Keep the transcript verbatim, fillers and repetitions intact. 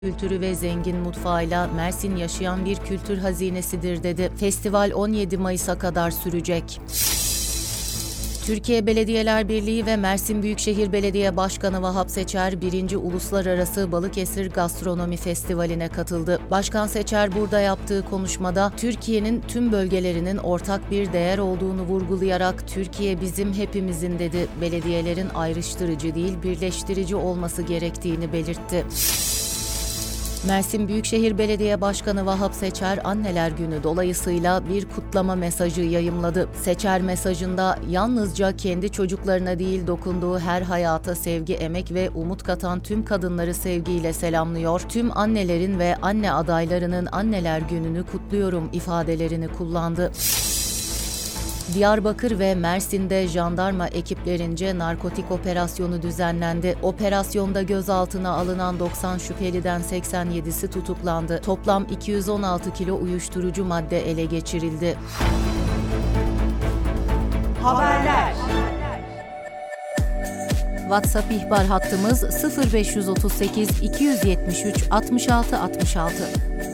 Kültürü ve zengin mutfağıyla Mersin yaşayan bir kültür hazinesidir dedi. Festival on yedi Mayıs'a kadar sürecek. Türkiye Belediyeler Birliği ve Mersin Büyükşehir Belediye Başkanı Vahap Seçer, birinci. Uluslararası Balıkesir Gastronomi Festivali'ne katıldı. Başkan Seçer burada yaptığı konuşmada Türkiye'nin tüm bölgelerinin ortak bir değer olduğunu vurgulayarak "Türkiye bizim hepimizin" dedi. Belediyelerin ayrıştırıcı değil, birleştirici olması gerektiğini belirtti. Mersin Büyükşehir Belediye Başkanı Vahap Seçer, Anneler Günü dolayısıyla bir kutlama mesajı yayımladı. Seçer mesajında yalnızca kendi çocuklarına değil, dokunduğu her hayata sevgi, emek ve umut katan tüm kadınları sevgiyle selamlıyor. Tüm annelerin ve anne adaylarının Anneler Günü'nü kutluyorum ifadelerini kullandı. Diyarbakır ve Mersin'de jandarma ekiplerince narkotik operasyonu düzenlendi. Operasyonda gözaltına alınan doksan şüpheliden seksen yedisi tutuklandı. Toplam iki yüz on altı kilo uyuşturucu madde ele geçirildi. Haberler. WhatsApp ihbar hattımız sıfır beş otuz sekiz iki yüz yetmiş üç altmış altı altmış altı.